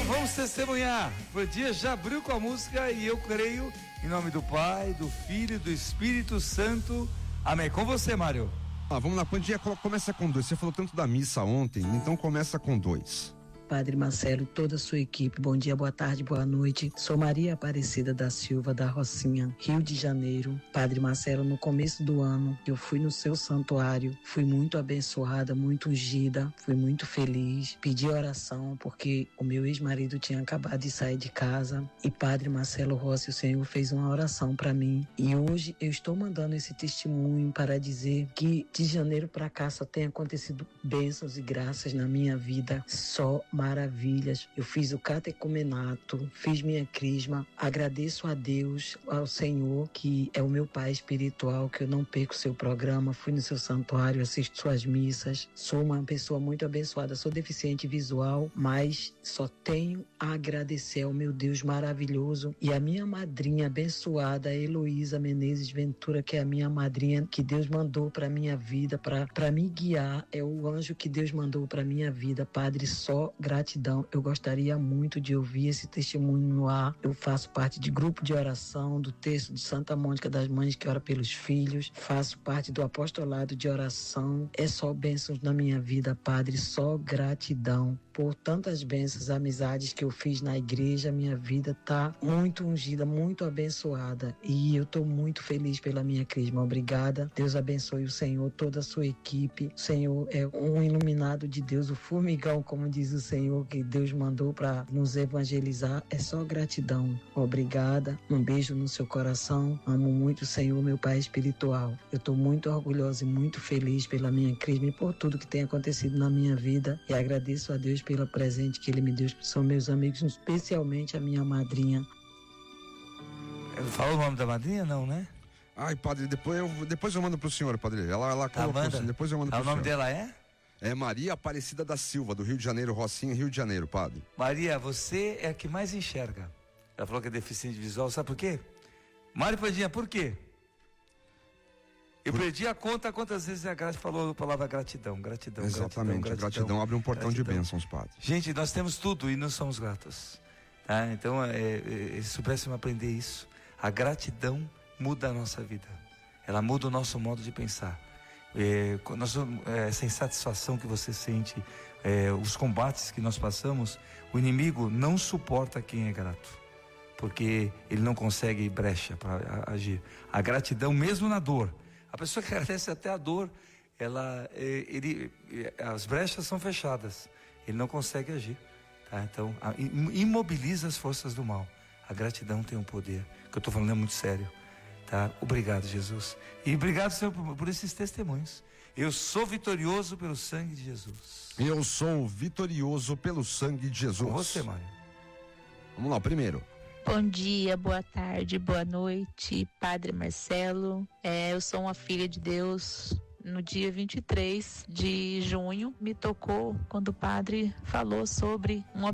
Vamos testemunhar. O dia já abriu com a música e eu creio em nome do Pai, do Filho e do Espírito Santo. Amém. Com você, Mário. Vamos lá, quando o dia começa com 2. Você falou tanto da missa ontem, então começa com 2. Padre Marcelo, toda a sua equipe, bom dia, boa tarde, boa noite. Sou Maria Aparecida da Silva, da Rocinha, Rio de Janeiro. Padre Marcelo, no começo do ano, eu fui no seu santuário, fui muito abençoada, muito ungida, fui muito feliz. Pedi oração porque o meu ex-marido tinha acabado de sair de casa e Padre Marcelo Rossi, o Senhor fez uma oração para mim. E hoje eu estou mandando esse testemunho para dizer que de janeiro para cá só tem acontecido bênçãos e graças na minha vida, só maravilhas. Eu fiz o catecumenato, fiz minha crisma, agradeço a Deus, ao Senhor, que é o meu pai espiritual, que eu não perco seu programa, fui no seu santuário, assisto suas missas, sou uma pessoa muito abençoada, sou deficiente visual, mas só tenho a agradecer ao meu Deus maravilhoso e a minha madrinha abençoada, Heloísa Menezes Ventura, que é a minha madrinha que Deus mandou para minha vida, para me guiar, é o anjo que Deus mandou para minha vida. Padre, só gratidão. Eu gostaria muito de ouvir esse testemunho no ar. Eu faço parte de grupo de oração do texto de Santa Mônica das Mães que ora pelos filhos. Faço parte do apostolado de oração. É só bênçãos na minha vida, Padre. Só gratidão por tantas bênçãos, amizades que eu fiz na igreja. Minha vida tá muito ungida, muito abençoada. E eu tô muito feliz pela minha crisma. Obrigada. Deus abençoe o Senhor, toda a sua equipe. O Senhor é um iluminado de Deus, o formigão, como diz o Senhor, que Deus mandou para nos evangelizar. É só gratidão. Obrigada. Um beijo no seu coração. Amo muito o Senhor, meu Pai espiritual. Eu estou muito orgulhosa e muito feliz pela minha crisma e por tudo que tem acontecido na minha vida. E agradeço a Deus pelo presente que Ele me deu. São meus amigos, especialmente a minha madrinha. Fala o nome da madrinha, não, né? Ai, padre, depois eu mando pro senhor, padre. Ela colocou assim, depois eu mando pro senhor. O nome dela é? É Maria Aparecida da Silva, do Rio de Janeiro, Rocinha, Rio de Janeiro, padre. Maria, você é a que mais enxerga. Ela falou que é deficiente visual, sabe por quê? Mário Pandinha, por quê? Eu perdi a conta quantas vezes a Graça falou a palavra gratidão. Exatamente, gratidão abre um portão de bênçãos, padre. Gente, nós temos tudo e não somos gratos. Tá? Então, se soubéssemos aprender isso, a gratidão muda a nossa vida. Ela muda o nosso modo de pensar. Essa insatisfação que você sente, os combates que nós passamos, o inimigo não suporta quem é grato, porque ele não consegue brecha para agir. A gratidão, mesmo na dor, a pessoa que agradece até a dor, as brechas são fechadas, ele não consegue agir, tá? Então imobiliza as forças do mal. A gratidão tem um poder, que eu estou falando é muito sério. Tá? Obrigado, Jesus. E obrigado, Senhor, por esses testemunhos. Eu sou vitorioso pelo sangue de Jesus. Eu sou vitorioso pelo sangue de Jesus. Com você, Mário. Vamos lá, primeiro. Bom dia, boa tarde, boa noite, Padre Marcelo. Eu sou uma filha de Deus. No dia 23 de junho, me tocou quando o padre falou sobre uma